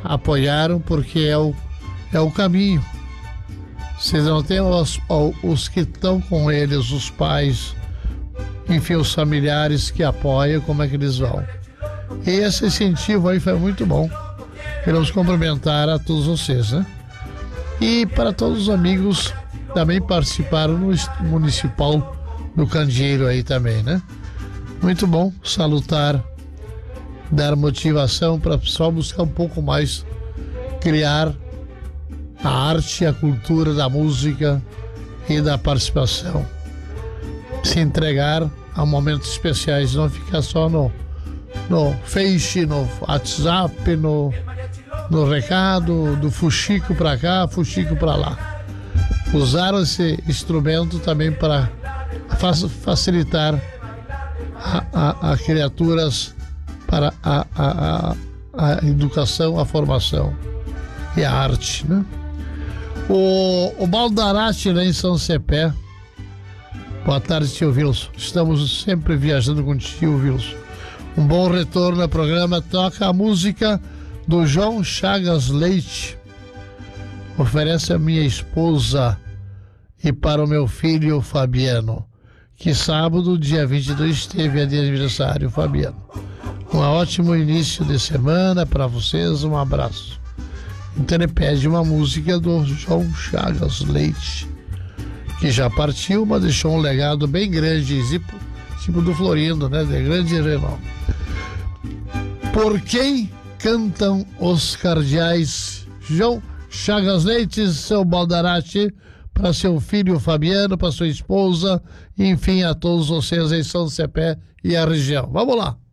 apoiaram, porque é o caminho. Se não tem os que estão com eles, os pais, enfim, os familiares que apoiam, como é que eles vão? E esse incentivo aí foi muito bom. Queremos cumprimentar a todos vocês, né? E para todos os amigos também participaram no municipal do Candeeiro aí também, né? Muito bom, salutar, dar motivação para o pessoal buscar um pouco mais, criar a arte, a cultura da música e da participação. Se entregar a momentos especiais, não ficar só no Face, no WhatsApp, no recado, do fuxico para cá, fuxico para lá. Usar esse instrumento também para facilitar a criaturas para a educação, a formação e a arte, né? O Baldarate, lá em São Cepé. Boa tarde, tio Wilson. Estamos sempre viajando com o tio Wilson. Um bom retorno ao programa. Toca a música do João Chagas Leite. Oferece a minha esposa e para o meu filho Fabiano, que sábado, dia 22, teve de aniversário, Fabiano. Um ótimo início de semana para vocês, um abraço. Então ele pede uma música do João Chagas Leite, que já partiu, mas deixou um legado bem grande, tipo do Florindo, né? De grande renome. Por quem cantam os cardeais? João Chagas Leite, seu Baldarate, para seu filho Fabiano, para sua esposa, enfim, a todos vocês em São Cepé e a região. Vamos lá!